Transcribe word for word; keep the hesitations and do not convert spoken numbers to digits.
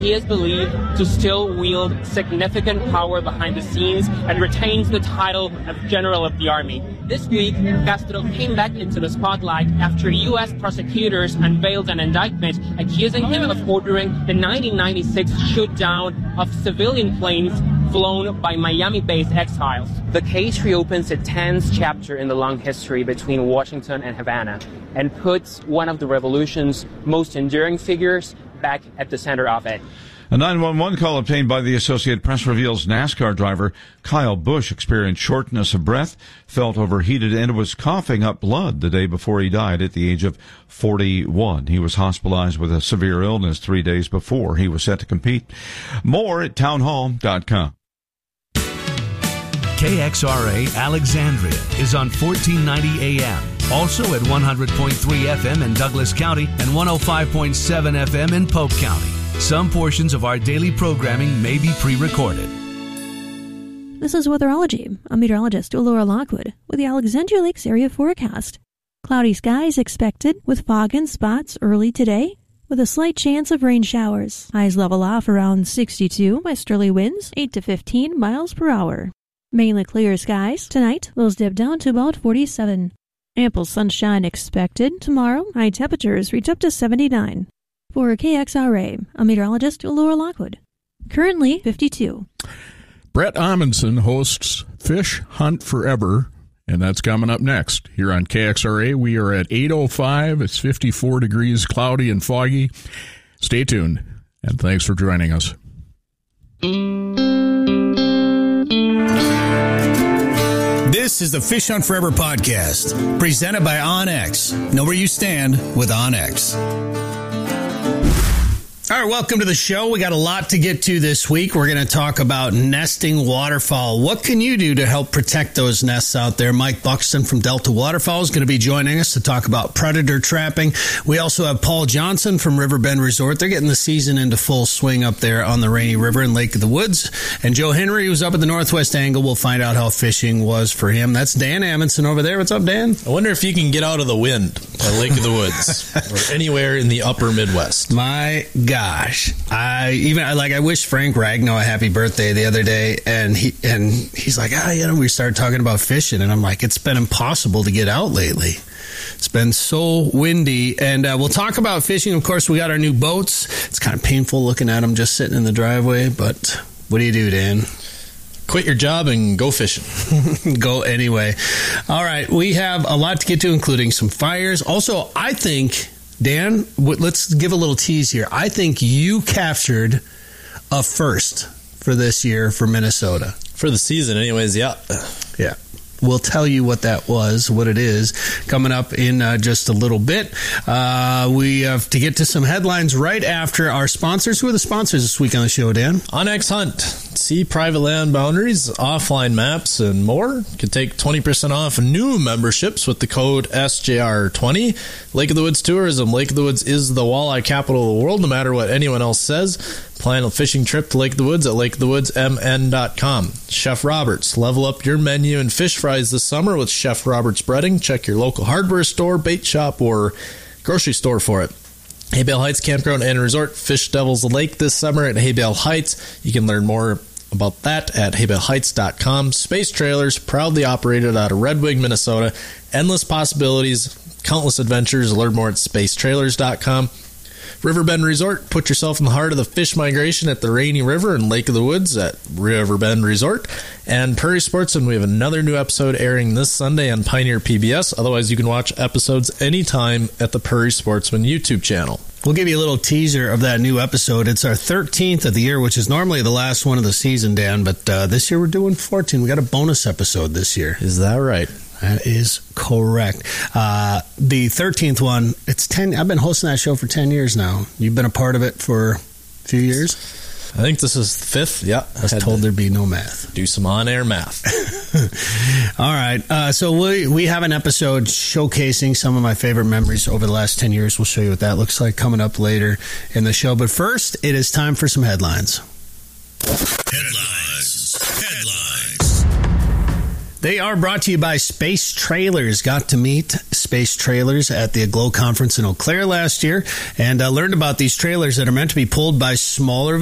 He is believed to still wield significant power behind the scenes and retains the title of General of the Army. This week, Castro came back into the spotlight after U S prosecutors unveiled an indictment accusing him of ordering the nineteen ninety-six shoot-down of civilian planes flown by Miami-based exiles. The case reopens a tense chapter in the long history between Washington and Havana and puts one of the revolution's most enduring figures back at the center of it. A nine one one call obtained by the Associated Press reveals NASCAR driver Kyle Busch experienced shortness of breath, felt overheated, and was coughing up blood the day before he died at the age of forty-one. He was hospitalized with a severe illness three days before he was set to compete. More at townhall dot com. K X R A Alexandria is on fourteen ninety A M. Also at one hundred point three F M in Douglas County and one oh five point seven F M in Pope County. Some portions of our daily programming may be pre-recorded. This is Weatherology. I'm meteorologist Laura Lockwood with the Alexandria Lakes area forecast. Cloudy skies expected with fog and spots early today, with a slight chance of rain showers. Highs level off around sixty-two, westerly winds eight to fifteen miles per hour. Mainly clear skies. Tonight, those dip down to about forty-seven. Ample sunshine expected. Tomorrow, high temperatures reach up to seventy-nine. For K X R A, I'm meteorologist Laura Lockwood. Currently fifty-two. Brett Amundsen hosts Fish Hunt Forever, and that's coming up next here on K X R A. We are at eight oh five. It's fifty-four degrees, cloudy and foggy. Stay tuned, and thanks for joining us. This is the Fish Hunt Forever podcast, presented by OnX. Know where you stand with OnX. All right, welcome to the show. We got a lot to get to this week. We're going to talk about nesting waterfowl. What can you do to help protect those nests out there? Mike Buxton from Delta Waterfowl is going to be joining us to talk about predator trapping. We also have Paul Johnson from Riverbend Resort. They're getting the season into full swing up there on the Rainy River in Lake of the Woods. And Joe Henry, who's up at the Northwest Angle, we'll find out how fishing was for him. That's Dan Amundsen over there. What's up, Dan? I wonder if you can get out of the wind at Lake of the Woods or anywhere in the upper Midwest. My God. Gosh, I even I like I wish Frank Ragnow a happy birthday the other day, and he and he's like, ah, you know, we started talking about fishing, and I'm like, it's been impossible to get out lately. It's been so windy, and uh, we'll talk about fishing. Of course, we got our new boats. It's kind of painful looking at them just sitting in the driveway, but what do you do, Dan? Quit your job and go fishing. Go anyway. All right, we have a lot to get to, including some fires. Also, I think. Dan, let's give a little tease here. I think you captured a first for this year for Minnesota. For the season, anyways, yeah. Yeah. We'll tell you what that was, what it is, coming up in uh, just a little bit. Uh, we have to get to some headlines right after our sponsors. Who are the sponsors this week on the show, Dan? OnX Hunt. See private land boundaries, offline maps, and more. You can take twenty percent off new memberships with the code S J R twenty. Lake of the Woods Tourism. Lake of the Woods is the walleye capital of the world, no matter what anyone else says. Plan a fishing trip to Lake of the Woods at lake of the woods m n dot com. Chef Roberts. Level up your menu and fish fries this summer with Chef Roberts Breading. Check your local hardware store, bait shop, or grocery store for it. Haybale Heights Campground and Resort. Fish Devils Lake this summer at Haybale Heights. You can learn more about that at haybale heights dot com. Space Trailers, proudly operated out of Red Wing, Minnesota. Endless possibilities, countless adventures. Learn more at space trailers dot com. Riverbend Resort, put yourself in the heart of the fish migration at the Rainy River and Lake of the Woods at Riverbend Resort. And Prairie Sportsman, we have another new episode airing this Sunday on Pioneer P B S. Otherwise, you can watch episodes anytime at the Prairie Sportsman YouTube channel. We'll give you a little teaser of that new episode. It's our thirteenth of the year, which is normally the last one of the season, Dan, but uh, this year we're doing fourteen. We got a bonus episode this year. Is that right? That is correct. Uh, the thirteenth one, it's ten. I've been hosting that show for ten years now. You've been a part of it for a few years? I think this is the fifth. Yeah. I was told there'd be no math. Do some on-air math. All right. Uh, so we we have an episode showcasing some of my favorite memories over the last ten years. We'll show you what that looks like coming up later in the show. But first, it is time for some headlines. Headlines. Headlines. They are brought to you by Space Trailers. Got to meet Space Trailers at the Aglow Conference in Eau Claire last year and uh, learned about these trailers that are meant to be pulled by smaller